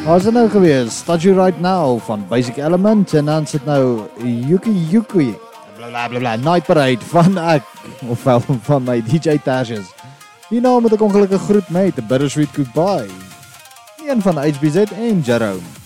Waar is dit nou gewees? Start You Right Now van Basic Element en dan sit nou Yuki Yuki blablabla Night Parade van ek ofwel van my DJ Tashes. Hierna met 'n ongelukkige groet met 'n bittersweet goodbye. Een van HBZ en Jerome.